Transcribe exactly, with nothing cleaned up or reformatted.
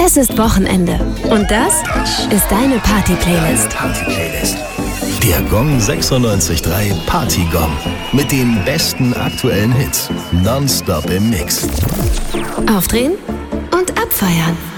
Es ist Wochenende. Und das ist deine Party-Playlist. Party-Playlist. Der Gong sechsundneunzig Komma drei Party-Gong. Mit den besten aktuellen Hits. Nonstop im Mix. Aufdrehen und abfeiern.